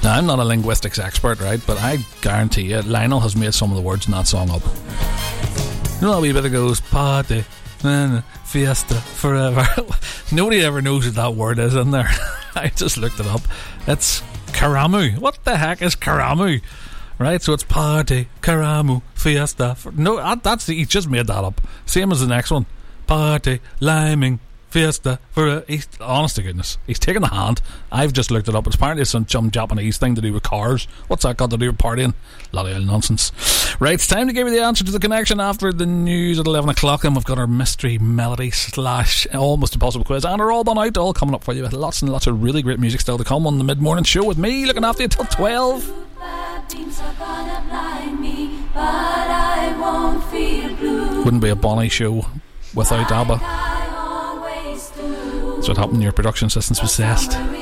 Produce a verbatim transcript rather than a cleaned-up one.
Now, I'm not a linguistics expert, right, but I guarantee you Lionel has made some of the words in that song up. You know that wee bit that goes party, fiesta, forever. Nobody ever knows what that word is in there. I just looked it up. It's Karamu. What the heck is Karamu? Right, so it's party, Karamu, fiesta. No, that, that's the, he just made that up. Same as the next one. Party, liming, fiesta. For a, he's, honest to goodness, he's taking the hand. I've just looked it up. It's apparently some, some Japanese thing to do with cars. What's that got to do with partying? A lot of old nonsense. Right, it's time to give you the answer to the connection after the news at eleven o'clock, and we've got our mystery melody slash almost impossible quiz and our all done out, all coming up for you with lots and lots of really great music still to come on the mid-morning show with me looking after you till twelve. Wouldn't be a Bonnie show without ABBA. That's what happened. Your production assistant's possessed.